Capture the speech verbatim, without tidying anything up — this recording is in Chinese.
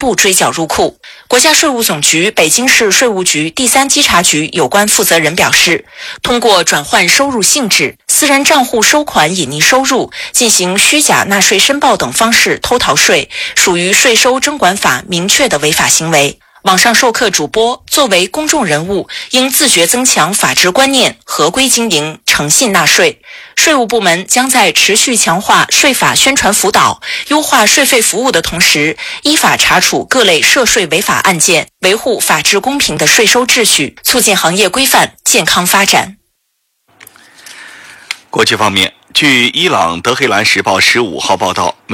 部追缴入库。国家税务总局北京市税务局第三稽查局有关负责人表示，通过转换收入性质、私人账户收款隐匿收入、进行虚假纳税申报等方式偷逃税，属于税收征管法明确的违法行为。网上授课主播作为公众人物，应自觉增强法治观念，合规经营，诚信纳税。税务部门将在持续强化税法宣传辅导、优化税费服务的同时，依法查处各类涉税违法案件，维护法治公平的税收秩序，促进行业规范健康发展。 国际方面，据伊朗德黑兰时报十五号报道，